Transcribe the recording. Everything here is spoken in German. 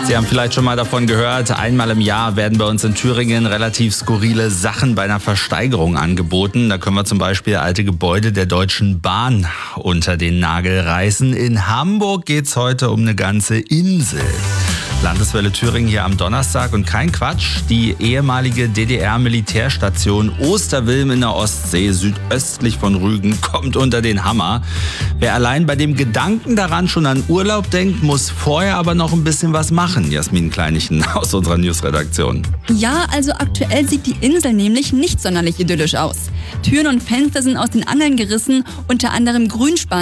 Sie haben vielleicht schon mal davon gehört, einmal im Jahr werden bei uns in Thüringen relativ skurrile Sachen bei einer Versteigerung angeboten. Da können wir zum Beispiel alte Gebäude der Deutschen Bahn unter den Nagel reißen. In Hamburg geht's heute um eine ganze Insel. Landeswelle Thüringen hier am Donnerstag und kein Quatsch, die ehemalige DDR-Militärstation Osterwilm in der Ostsee südöstlich von Rügen kommt unter den Hammer. Wer allein bei dem Gedanken daran schon an Urlaub denkt, muss vorher aber noch ein bisschen was machen. Jasmin Kleinichen aus unserer Newsredaktion. Ja, also aktuell sieht die Insel nämlich nicht sonderlich idyllisch aus. Türen und Fenster sind aus den Angeln gerissen, unter anderem Grünspan